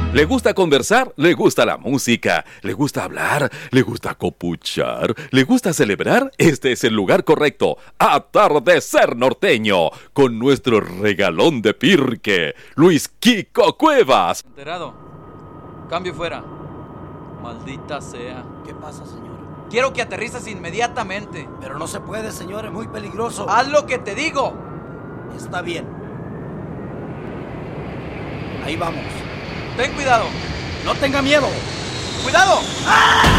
¿Le gusta conversar? ¿Le gusta la música? ¿Le gusta hablar? ¿Le gusta copuchar? ¿Le gusta celebrar? Este es el lugar correcto. Atardecer Norteño, con nuestro regalón de Pirque, Luis Kiko Cuevas. Enterado. Cambio fuera. Maldita sea. ¿Qué pasa, señor? Quiero que aterrices inmediatamente. Pero no se puede, señor, es muy peligroso. ¡Haz lo que te digo! Está bien. Ahí vamos. Ten cuidado. No tenga miedo. ¡Cuidado! ¡Ah!